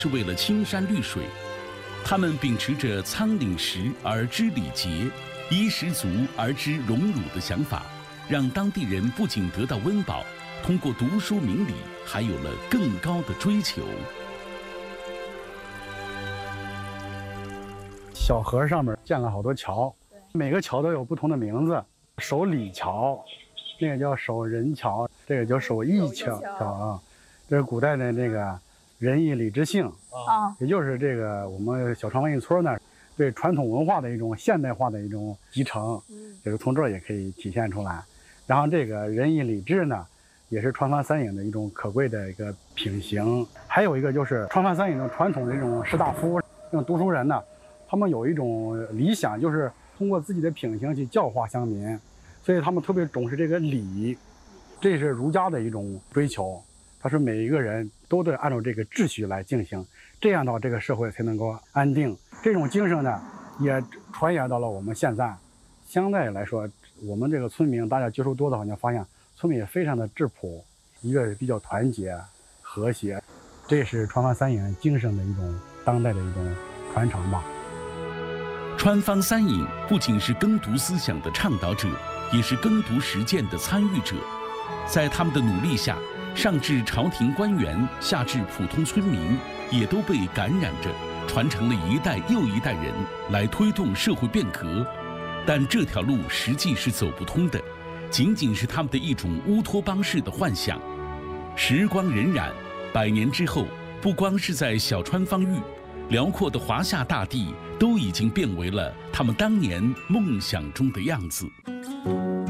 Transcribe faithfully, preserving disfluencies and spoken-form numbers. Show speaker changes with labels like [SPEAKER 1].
[SPEAKER 1] 是为了青山绿水。他们秉持着仓廪实而知礼节，衣食足而知荣辱的想法，让当地人不仅得到温饱，通过读书明理，还有了更高的追求。
[SPEAKER 2] 小河上面建了好多桥，每个桥都有不同的名字。守礼桥，那个叫守仁桥，这个叫守义桥啊。这是古代的这个仁义礼智信啊，也就是这个我们小川文艺村呢对传统文化的一种现代化的一种集成，这个从这儿也可以体现出来。然后这个仁义礼智呢，也是川藩三影的一种可贵的一个品行。还有一个就是川藩三影的传统的这种士大夫、这种读书人呢，他们有一种理想，就是通过自己的品行去教化乡民，所以他们特别重视这个礼，这是儒家的一种追求。他说每一个人都得按照这个秩序来进行，这样的话这个社会才能够安定。这种精神呢，也传扬到了我们现在。相对来说，我们这个村民大家接触多的话，你就发现村民也非常的质朴，一个比较团结和谐，这也是川藩三影精神的一种当代的一种传承吧。
[SPEAKER 1] 川藩三影不仅是耕读思想的倡导者，也是耕读实践的参与者。在他们的努力下，上至朝廷官员，下至普通村民，也都被感染着，传承了一代又一代人来推动社会变革。但这条路实际是走不通的，仅仅是他们的一种乌托邦式的幻想。时光荏苒，百年之后，不光是在小川方域，辽阔的华夏大地都已经变为了他们当年梦想中的样子。